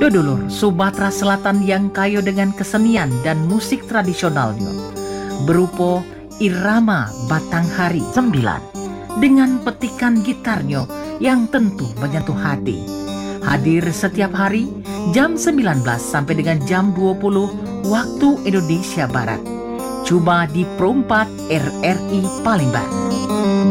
Dodolur, Sumatera Selatan yang kaya dengan kesenian dan musik tradisionalnya, berupa irama Batanghari 9, dengan petikan gitarnya yang tentu menyentuh hati. Hadir setiap hari jam 19 sampai dengan jam 20 waktu Indonesia Barat. Cuma di Pro 4 RRI Palembang.